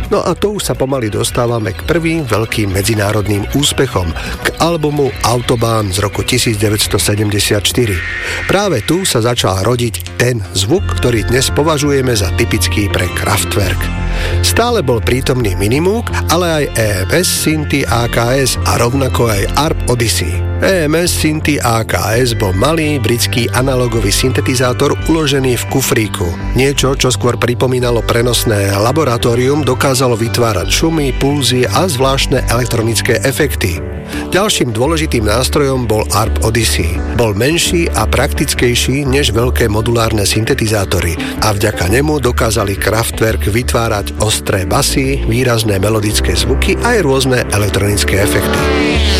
No a to už sa pomaly dostávame k prvým veľkým medzinárodným úspechom, k albumu Autobahn z roku 1974. Práve tu sa začal rodiť ten zvuk, ktorý dnes považujeme za typický pre Kraftwerk. Stále bol prítomný Minimoog, ale aj EMS Synthi AKS a rovnako aj ARP Odyssey. EMS Synthi AKS bol malý britský analogový syntetizátor uložený v kufríku. Niečo, čo skôr pripomínalo prenosné laboratórium, dokázalo vytvárať šumy, pulzy a zvláštne elektronické efekty. Ďalším dôležitým nástrojom bol ARP Odyssey. Bol menší a praktickejší než veľké modulárne syntetizátory a vďaka nemu dokázali Kraftwerk vytvárať ostré basy, výrazné melodické zvuky aj rôzne elektronické efekty.